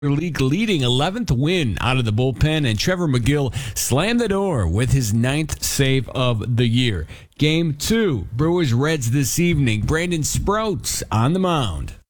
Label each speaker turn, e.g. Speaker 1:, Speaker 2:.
Speaker 1: League leading 11th win out of the bullpen, and Trevor McGill slammed the door with his 9th save of the year. Game 2, Brewers Reds this evening. Brandon Sprouts on the mound.